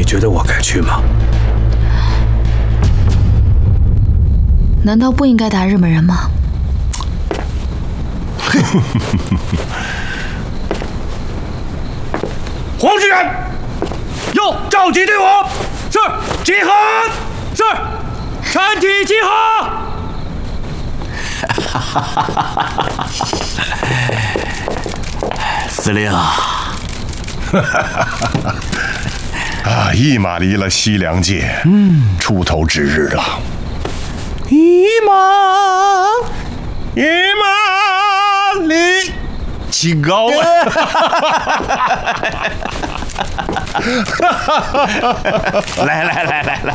你觉得我该去吗？ 难道不应该打日本人吗？ 黄志远， 有召集队伍， 是集合， 是，全体集合。 司令啊， 啊，一马离了西凉界，出头之日了。 一马离，起高啊！来。